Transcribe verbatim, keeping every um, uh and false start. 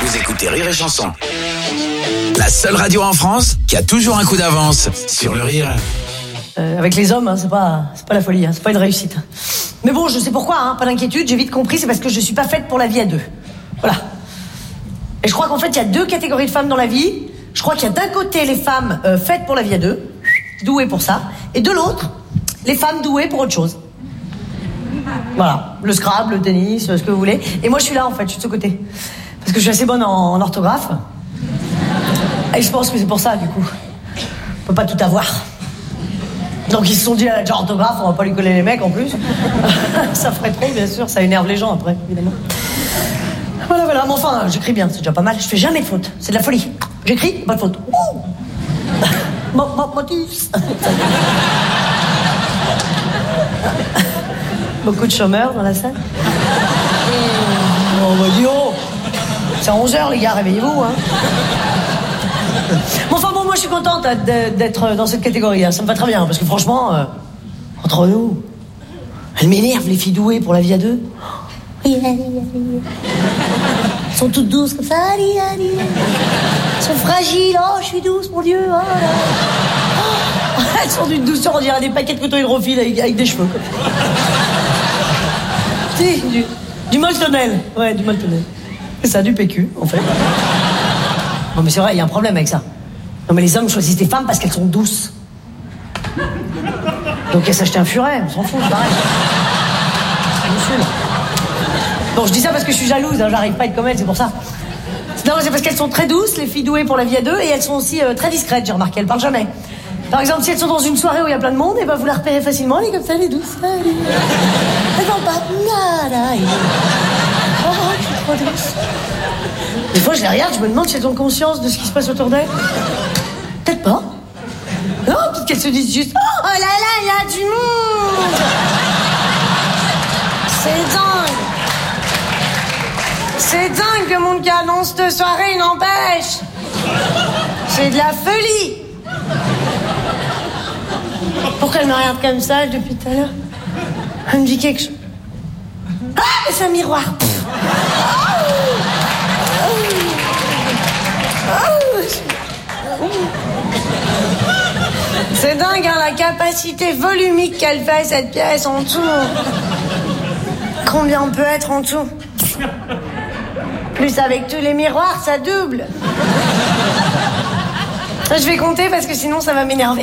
Vous écoutez Rire et Chanson. La seule radio en France qui a toujours un coup d'avance sur le rire. Euh, avec les hommes, hein, c'est pas, c'est pas la folie, hein, c'est pas une réussite. Mais bon, je sais pourquoi, hein, pas d'inquiétude, j'ai vite compris, c'est parce que je suis pas faite pour la vie à deux. Voilà. Et je crois qu'en fait, il y a deux catégories de femmes dans la vie. Je crois qu'il y a d'un côté les femmes euh, faites pour la vie à deux, douées pour ça, et de l'autre, les femmes douées pour autre chose. Voilà, le Scrabble, le tennis, ce que vous voulez. Et moi, je suis là, en fait, je suis de ce côté. Parce que je suis assez bonne en, en orthographe. Et je pense que c'est pour ça, du coup. On peut pas tout avoir. Donc ils se sont dit, elle a déjà orthographe, on va pas lui coller les mecs en plus. Ça ferait trop, bien sûr, ça énerve les gens après, évidemment. Voilà, voilà, mais enfin, j'écris bien, c'est déjà pas mal. Je fais jamais de fautes, c'est de la folie. J'écris, pas de faute. Ouh. Motus. Beaucoup de chômeurs dans la salle. Oh, bah dis oh. C'est à onze heures, les gars, réveillez-vous, hein. Bon, enfin bon, moi je suis contente d'être dans cette catégorie, hein. Ça me va très bien, parce que franchement, euh, entre nous, elles m'énervent, les filles douées pour la vie à deux. Elles sont toutes douces comme ça. Elles sont fragiles. Oh, je suis douce, mon Dieu. Oh, oh. Elles sont d'une douceur, on dirait des paquets de coton hydrophile avec, avec des cheveux. Si, du, du moltonnel. Ouais, du moltonnel. C'est ça, du P Q, en fait. Non, mais c'est vrai, il y a un problème avec ça. Non, mais les hommes choisissent des femmes parce qu'elles sont douces. Donc, elles s'achètent un furet, on s'en fout, c'est pareil. C'est bon, je dis ça parce que je suis jalouse, hein, j'arrive pas à être comme elles, c'est pour ça. Non, c'est parce qu'elles sont très douces, les filles douées pour la vie à deux, et elles sont aussi euh, très discrètes, j'ai remarqué, elles parlent jamais. Par exemple, si elles sont dans une soirée où il y a plein de monde, et ben vous la repérez facilement, elle est comme ça, elle est douce. Elle parle pas. Oh, je suis trop douce. Des fois, je les regarde, je me demande si elles ont conscience de ce qui se passe autour d'elles. Peut-être pas. Non, peut-être qu'elles se disent juste, oh là là, il y a du monde. C'est dingue. C'est dingue le monde qui annonce de soirée, n'empêche. C'est de la folie. Pourquoi elle me regarde comme ça depuis tout à l'heure? Elle me dit quelque chose. Ah, c'est un miroir. C'est dingue, hein, la capacité volumique qu'elle fait, cette pièce, en tout. Combien on peut être en tout? Plus avec tous les miroirs, ça double. Je vais compter parce que sinon ça va m'énerver.